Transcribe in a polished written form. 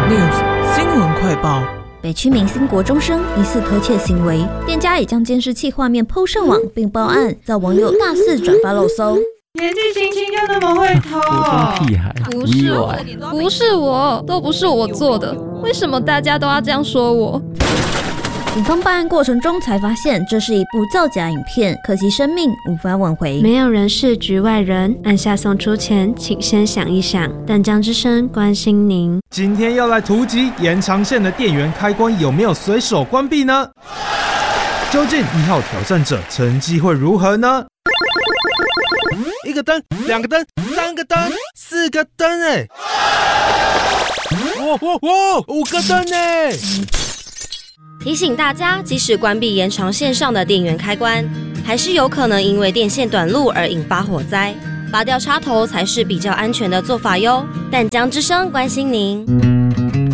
News 新闻快报。 北区明星国中生疑似偷窃行为，店家也将监视器画面PO上网并报案，遭网友大肆转发肉搜。 年纪轻轻就那么会偷， 国中屁孩， 不是我，都不是我做的，为什么大家都要这样说我？ 警方办案过程中才发现，这是一部造假影片，可惜生命无法挽回。 没有人是局外人，按下送出前，请先想一想。淡江之声关心您。 今天要来突击延长线的电源开关有没有随手关闭呢？究竟1号挑战者成绩会如何呢？1个灯，2个灯，3个灯，4个灯哎！哇，5个灯哎！ 提醒大家，即使关闭延长线上的电源开关，还是有可能因为电线短路而引发火灾。拔掉插头才是比较安全的做法哟。淡江之声关心您。